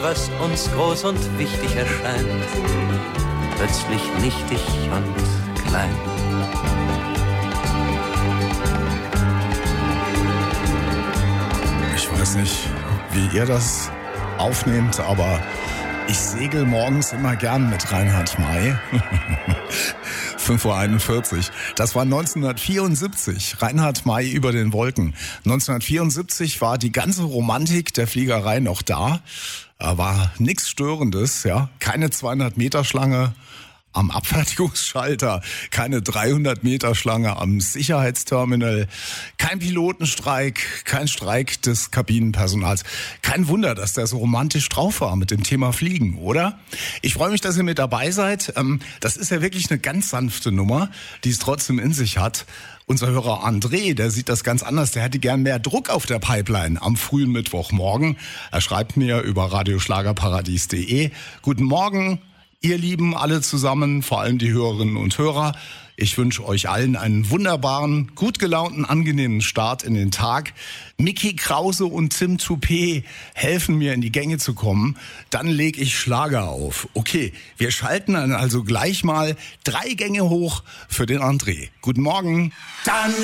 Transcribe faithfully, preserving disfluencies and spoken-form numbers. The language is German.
Was uns groß und wichtig erscheint, plötzlich nichtig und klein. Ich weiß nicht, wie ihr das aufnehmt, aber ich segel morgens immer gern mit Reinhard May. fünf Uhr einundvierzig. Das war neunzehnhundertvierundsiebzig. Reinhard May über den Wolken. neunzehnhundertvierundsiebzig war die ganze Romantik der Fliegerei noch da. Da war nichts Störendes, ja. Keine zweihundert Meter Schlange am Abfertigungsschalter, keine dreihundert Meter Schlange am Sicherheitsterminal, kein Pilotenstreik, kein Streik des Kabinenpersonals. Kein Wunder, dass der so romantisch drauf war mit dem Thema Fliegen, oder? Ich freue mich, dass ihr mit dabei seid. Das ist ja wirklich eine ganz sanfte Nummer, die es trotzdem in sich hat. Unser Hörer André, der sieht das ganz anders. Der hätte gern mehr Druck auf der Pipeline am frühen Mittwochmorgen. Er schreibt mir über radioschlagerparadies punkt de. Guten Morgen, ihr Lieben, alle zusammen, vor allem die Hörerinnen und Hörer. Ich wünsche euch allen einen wunderbaren, gut gelaunten, angenehmen Start in den Tag. Micky Krause und Tim Toupé helfen mir, in die Gänge zu kommen. Dann lege ich Schlager auf. Okay, wir schalten dann also gleich mal drei Gänge hoch für den André. Guten Morgen. Dann